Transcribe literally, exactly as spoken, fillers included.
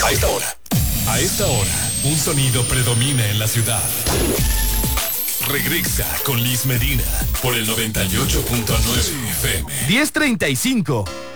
A esta hora. A esta hora, un sonido predomina en la ciudad. Regresa con Liz Medina por el noventa y ocho punto nueve F M. diez treinta y cinco.